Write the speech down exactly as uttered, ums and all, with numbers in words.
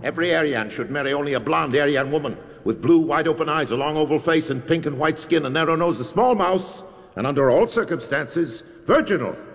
Every Aryan should marry only a blonde Aryan woman with blue, wide-open eyes, a long oval face, and pink and white skin, a narrow nose, a small mouth, and under all circumstances, virginal.